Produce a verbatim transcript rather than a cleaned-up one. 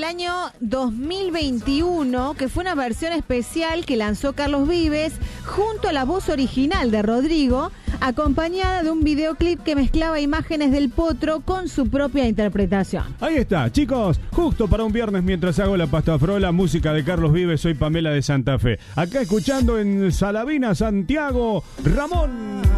año dos mil veintiuno, que fue una versión especial que lanzó Carlos Vives junto a la voz original de Rodrigo, acompañada de un videoclip que mezclaba imágenes del Potro con su propia interpretación. Ahí está, chicos, justo para un viernes mientras hago la pasta frola, música de Carlos Vives, soy Pamela de Santa Fe. Acá escuchando en Salavina, Santiago, Ramón.